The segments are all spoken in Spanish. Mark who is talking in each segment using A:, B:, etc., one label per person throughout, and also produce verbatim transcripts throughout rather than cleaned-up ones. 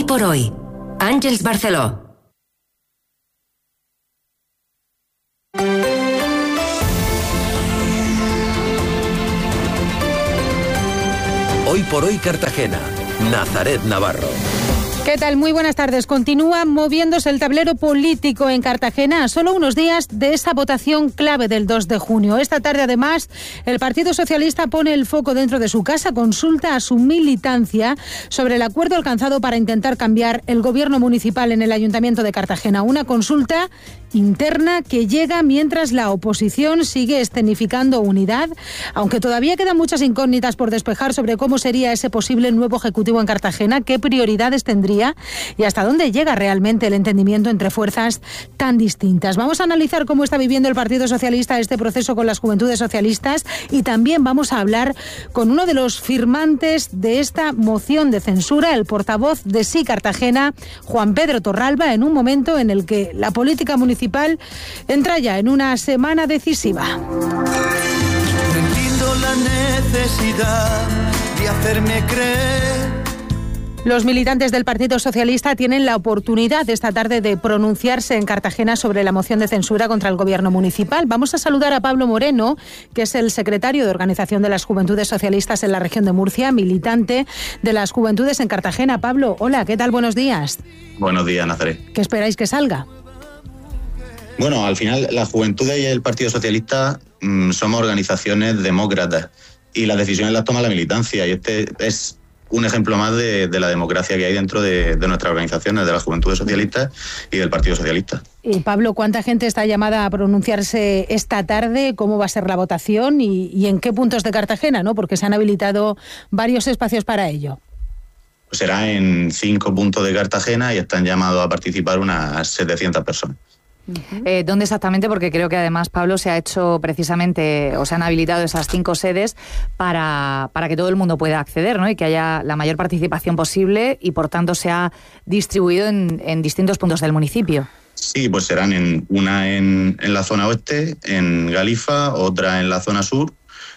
A: por hoy. Àngels Barceló.
B: Hoy por hoy Cartagena. Nazaret Navarro.
C: ¿Qué tal? Muy buenas tardes. Continúa moviéndose el tablero político en Cartagena a solo unos días de esa votación clave del dos de junio. Esta tarde, además, el Partido Socialista pone el foco dentro de su casa, consulta a su militancia sobre el acuerdo alcanzado para intentar cambiar el gobierno municipal en el Ayuntamiento de Cartagena. Una consulta interna que llega mientras la oposición sigue escenificando unidad, aunque todavía quedan muchas incógnitas por despejar sobre cómo sería ese posible nuevo ejecutivo en Cartagena, qué prioridades tendría y hasta dónde llega realmente el entendimiento entre fuerzas tan distintas. Vamos a analizar cómo está viviendo el Partido Socialista este proceso con las Juventudes Socialistas y también vamos a hablar con uno de los firmantes de esta moción de censura, el portavoz de Sí Cartagena, Juan Pedro Torralba, en un momento en el que la política municipal entra ya en una semana decisiva.
D: Entiendo la necesidad de hacerme creer.
C: Los militantes del Partido Socialista tienen la oportunidad esta tarde de pronunciarse en Cartagena sobre la moción de censura contra el gobierno municipal. Vamos a saludar a Pablo Moreno, que es el secretario de Organización de las Juventudes Socialistas en la región de Murcia, militante de las Juventudes en Cartagena. Pablo, hola, ¿qué tal? Buenos días.
E: Buenos días, Nazaret.
C: ¿Qué esperáis que salga?
E: Bueno, al final las Juventudes y el Partido Socialista mmm, somos organizaciones demócratas y las decisiones las toma la militancia, y este es un ejemplo más de, de la democracia que hay dentro de, de nuestras organizaciones, de las Juventudes Socialistas y del Partido Socialista.
C: Y Pablo, ¿cuánta gente está llamada a pronunciarse esta tarde? ¿Cómo va a ser la votación? ¿Y, y en qué puntos de Cartagena, ¿no? Porque se han habilitado varios espacios para ello.
E: Pues será en cinco puntos de Cartagena y están llamados a participar unas setecientas personas.
F: Uh-huh. Eh, ¿Dónde exactamente? Porque creo que además, Pablo, se ha hecho precisamente, o se han habilitado esas cinco sedes para, para que todo el mundo pueda acceder, ¿no? Y que haya la mayor participación posible y, por tanto, se ha distribuido en, en distintos puntos del municipio.
E: Sí, pues serán en una en, en la zona oeste, en Galifa, otra en la zona sur,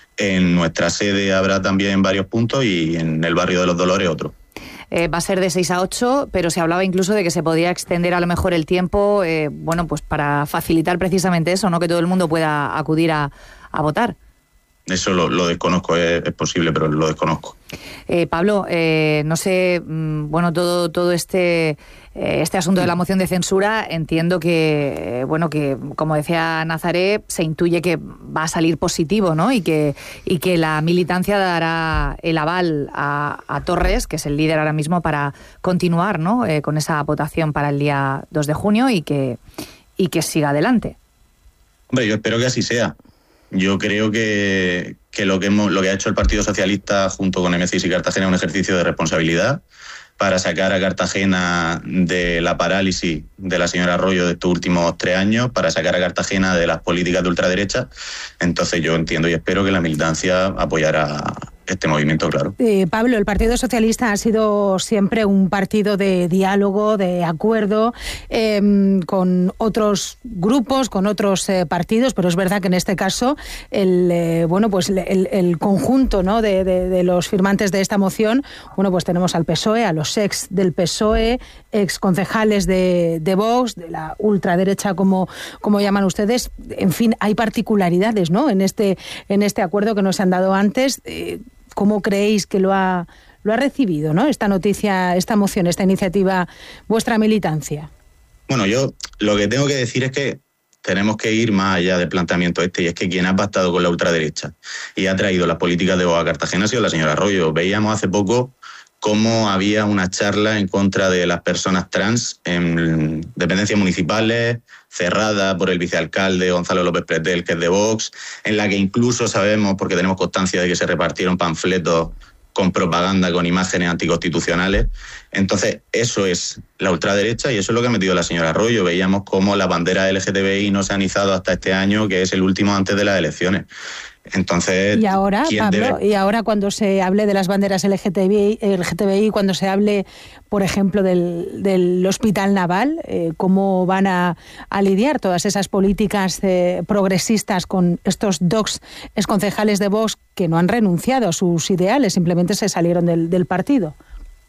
E: en nuestra sede habrá también varios puntos y en el barrio de los Dolores otro.
F: Eh, va a ser de seis a ocho, pero se hablaba incluso de que se podía extender a lo mejor el tiempo, eh, bueno, pues para facilitar precisamente eso, ¿no? Que todo el mundo pueda acudir a, a votar.
E: Eso lo, lo desconozco, es, es posible, pero lo desconozco.
F: Eh, Pablo, eh, no sé, mmm, bueno, todo todo este eh, este asunto de la moción de censura, entiendo que, eh, bueno, que como decía Nazaret, se intuye que va a salir positivo, ¿no? Y que y que la militancia dará el aval a, a Torres, que es el líder ahora mismo, para continuar, ¿no? Eh, con esa votación para el día dos de junio y que y que siga adelante.
E: Hombre, yo espero que así sea. Yo creo que, que, lo que hemos, lo que ha hecho el Partido Socialista junto con M C I y Cartagena es un ejercicio de responsabilidad para sacar a Cartagena de la parálisis de la señora Arroyo de estos últimos tres años, para sacar a Cartagena de las políticas de ultraderecha. Entonces yo entiendo y espero que la militancia apoyará este movimiento, claro.
C: Eh, Pablo, el Partido Socialista ha sido siempre un partido de diálogo, de acuerdo eh, con otros grupos, con otros eh, partidos, pero es verdad que en este caso el eh, bueno pues el, el conjunto, ¿no? de, de, de los firmantes de esta moción, bueno, pues tenemos al P S O E, a los ex del P S O E, ex concejales de, de Vox, de la ultraderecha, como, como llaman ustedes. En fin, hay particularidades, ¿no? En este, en este acuerdo que nos han dado antes. Eh, ¿Cómo creéis que lo ha, lo ha recibido, ¿no? Esta noticia, esta moción, esta iniciativa, vuestra militancia?
E: Bueno, yo lo que tengo que decir es que tenemos que ir más allá del planteamiento este, y es que quien ha pactado con la ultraderecha y ha traído las políticas de Vox a Cartagena ha sido la señora Arroyo. Veíamos hace poco cómo había una charla en contra de las personas trans en dependencias municipales, cerrada por el vicealcalde Gonzalo López Pretel, que es de Vox, en la que incluso sabemos, porque tenemos constancia de que se repartieron panfletos con propaganda, con imágenes anticonstitucionales. Entonces, eso es la ultraderecha y eso es lo que ha metido la señora Arroyo. Veíamos cómo la bandera L G T B I no se han izado hasta este año, que es el último antes de las elecciones. Entonces,
C: y ahora, Pablo,
E: debe...
C: y ahora cuando se hable de las banderas L G T B I, L G T B I, cuando se hable, por ejemplo, del, del Hospital Naval, eh, ¿cómo van a, a lidiar todas esas políticas eh, progresistas con estos dos exconcejales de Vox que no han renunciado a sus ideales, simplemente se salieron del, del partido?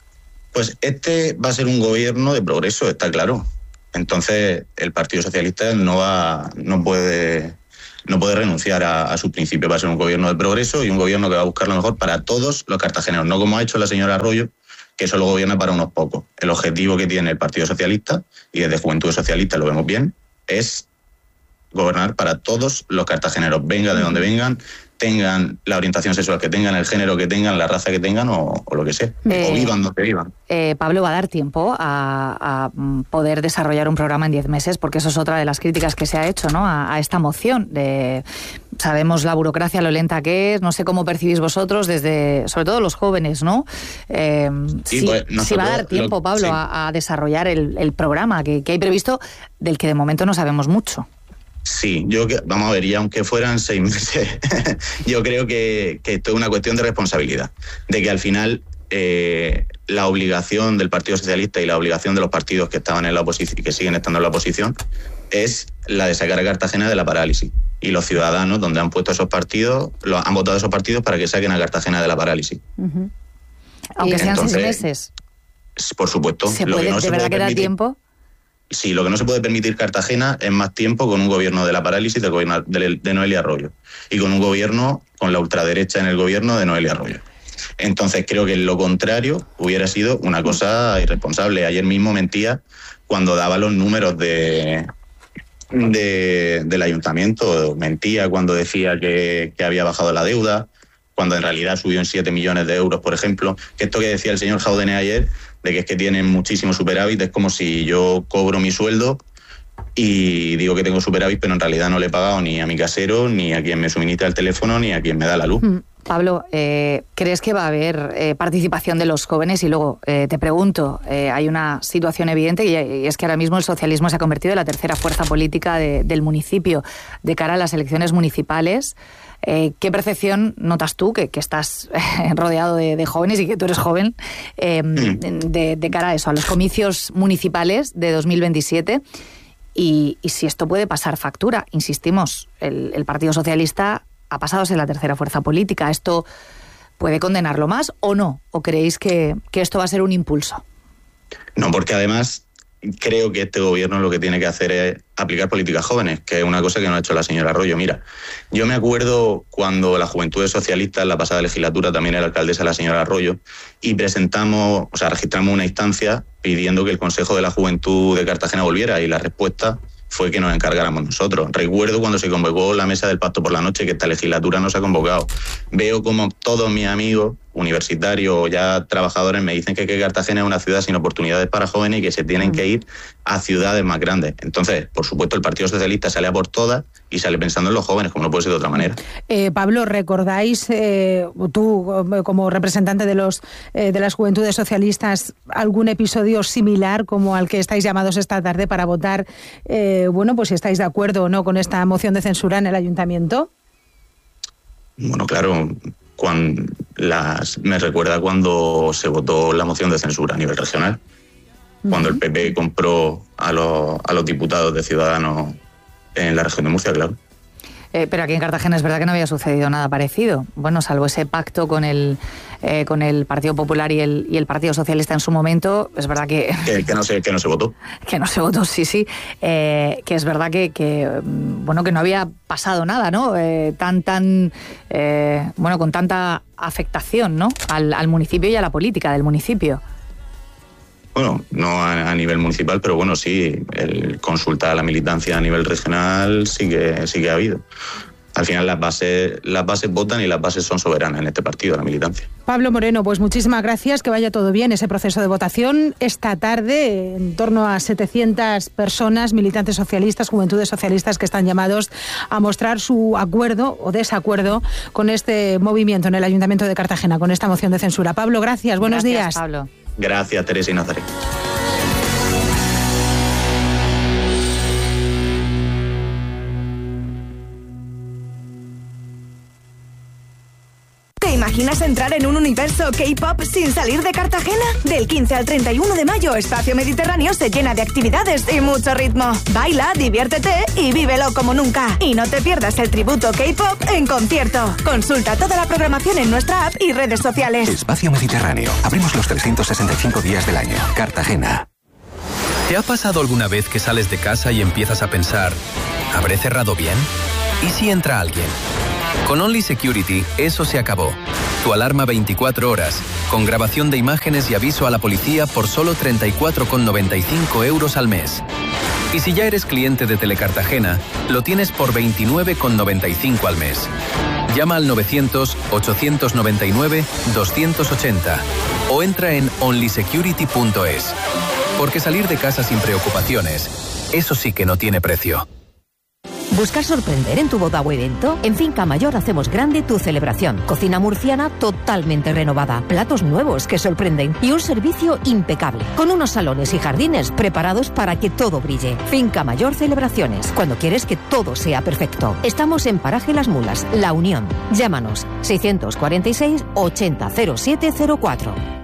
E: Pues este va a ser un gobierno de progreso, está claro. Entonces el Partido Socialista no va, no puede, no puede renunciar a, a su principio. Va a ser un gobierno de progreso y un gobierno que va a buscar lo mejor para todos los cartageneros, no como ha hecho la señora Arroyo, que solo gobierna para unos pocos. El objetivo que tiene el Partido Socialista, y desde Juventud Socialista lo vemos bien, es gobernar para todos los cartageneros, venga de donde vengan, tengan la orientación sexual que tengan, el género que tengan, la raza que tengan o, o lo que sea, eh, o vivan donde vivan.
F: Eh, Pablo, ¿va a dar tiempo a, a poder desarrollar un programa en diez meses? Porque eso es otra de las críticas que se ha hecho, ¿no?, a, a esta moción. De, sabemos la burocracia, lo lenta que es, no sé cómo percibís vosotros, desde sobre todo los jóvenes, ¿no? Eh, sí, si, pues si va a dar tiempo, lo, Pablo, sí. a, a desarrollar el, el programa que, que hay previsto, del que de momento no sabemos mucho.
E: Sí, yo vamos a ver, y aunque fueran seis meses, yo creo que, que esto es una cuestión de responsabilidad, de que al final eh, la obligación del Partido Socialista y la obligación de los partidos que estaban en la oposición y que siguen estando en la oposición es la de sacar a Cartagena de la parálisis. Y los ciudadanos, donde han puesto esos partidos, los, han votado esos partidos para que saquen a Cartagena de la parálisis.
F: Uh-huh. Aunque sean Entonces, seis meses.
E: Por supuesto.
F: ¿Se puede, no ¿De se verdad que da tiempo?
E: Sí, lo que no se puede permitir Cartagena es más tiempo con un gobierno de la parálisis del gobierno de, de Noelia Arroyo y con un gobierno con la ultraderecha en el gobierno de Noelia Arroyo. Entonces creo que lo contrario hubiera sido una cosa irresponsable. Ayer mismo mentía cuando daba los números de, de del ayuntamiento, mentía cuando decía que, que había bajado la deuda, cuando en realidad subió en siete millones de euros, por ejemplo. Que esto que decía el señor Jaudene ayer, de que es que tienen muchísimo superávit, es como si yo cobro mi sueldo y digo que tengo superávit, pero en realidad no le he pagado ni a mi casero, ni a quien me suministra el teléfono, ni a quien me da la luz.
F: Mm. Pablo, eh, ¿crees que va a haber eh, participación de los jóvenes? Y luego eh, te pregunto, eh, hay una situación evidente y, y es que ahora mismo el socialismo se ha convertido en la tercera fuerza política de, del municipio de cara a las elecciones municipales. Eh, ¿Qué percepción notas tú, que, que estás eh, rodeado de, de jóvenes y que tú eres joven, eh, de, de cara a eso, a los comicios municipales de dos mil veintisiete? Y, y si esto puede pasar factura. Insistimos, el, el Partido Socialista ha pasado a ser la tercera fuerza política. ¿Esto puede condenarlo más o no? ¿O creéis que, que esto va a ser un impulso?
E: No, porque además creo que este gobierno lo que tiene que hacer es aplicar políticas jóvenes, que es una cosa que no ha hecho la señora Arroyo. Mira, yo me acuerdo cuando la Juventud Socialista en la pasada legislatura también era alcaldesa la señora Arroyo y presentamos, o sea, registramos una instancia pidiendo que el Consejo de la Juventud de Cartagena volviera y la respuesta fue que nos encargáramos nosotros. Recuerdo cuando se convocó la mesa del Pacto por la Noche, que esta legislatura no se ha convocado. Veo como todos mis amigos universitarios o ya trabajadores me dicen que, que Cartagena es una ciudad sin oportunidades para jóvenes y que se tienen que ir a ciudades más grandes. Entonces, por supuesto, el Partido Socialista sale a por todas y sale pensando en los jóvenes, como no puede ser de otra manera.
C: Eh, Pablo, ¿recordáis, eh, tú como representante de, los, eh, de las Juventudes Socialistas, algún episodio similar como al que estáis llamados esta tarde para votar, eh, bueno, pues si estáis de acuerdo o no con esta moción de censura en el ayuntamiento?
E: Bueno, claro, cuando las, me recuerda cuando se votó la moción de censura a nivel regional, uh-huh. cuando el P P compró a los, a los diputados de Ciudadanos en la región de Murcia, claro.
F: Eh, pero aquí en Cartagena es verdad que no había sucedido nada parecido. Bueno, salvo ese pacto con el eh, con el Partido Popular y el y el Partido Socialista en su momento, es verdad que...
E: Que, que, no, se, que no se votó.
F: Que no se votó, sí, sí. Eh, que es verdad que, que, bueno, que no había pasado nada, ¿no? Eh, tan, tan, eh, bueno, con tanta afectación, ¿no? Al, al municipio y a la política del municipio.
E: Bueno, no a, a nivel municipal, pero bueno, sí, el consultar a la militancia a nivel regional sí que sí que ha habido. Al final las bases las bases votan y las bases son soberanas en este partido, la militancia.
C: Pablo Moreno, pues muchísimas gracias, que vaya todo bien ese proceso de votación. Esta tarde, en torno a setecientas personas, militantes socialistas, juventudes socialistas, que están llamados a mostrar su acuerdo o desacuerdo con este movimiento en el Ayuntamiento de Cartagena, con esta moción de censura. Pablo, gracias, buenos
F: gracias,
C: días.
F: Pablo.
E: Gracias, Teresa y Nazaret.
G: ¿Te imaginas imaginas entrar en un universo K-pop sin salir de Cartagena? Del quince al treinta y uno de mayo, Espacio Mediterráneo se llena de actividades y mucho ritmo. Baila, diviértete y vívelo como nunca. Y no te pierdas el tributo K-pop en concierto. Consulta toda la programación en nuestra app y redes sociales.
H: Espacio Mediterráneo. Abrimos los trescientos sesenta y cinco días del año. Cartagena.
I: ¿Te ha pasado alguna vez que sales de casa y empiezas a pensar, ¿habré cerrado bien? ¿Y si entra alguien? Con Only Security, eso se acabó. Tu alarma veinticuatro horas, con grabación de imágenes y aviso a la policía por solo treinta y cuatro con noventa y cinco euros al mes. Y si ya eres cliente de Telecartagena, lo tienes por veintinueve con noventa y cinco al mes. Llama al novecientos, ochocientos noventa y nueve, doscientos ochenta o entra en only security punto es. Porque salir de casa sin preocupaciones, eso sí que no tiene precio.
J: ¿Buscas sorprender en tu boda o evento? En Finca Mayor hacemos grande tu celebración. Cocina murciana totalmente renovada, platos nuevos que sorprenden y un servicio impecable, con unos salones y jardines preparados para que todo brille. Finca Mayor Celebraciones, cuando quieres que todo sea perfecto. Estamos en Paraje Las Mulas, La Unión. Llámanos seiscientos cuarenta y seis, ochenta, cero siete cero cuatro.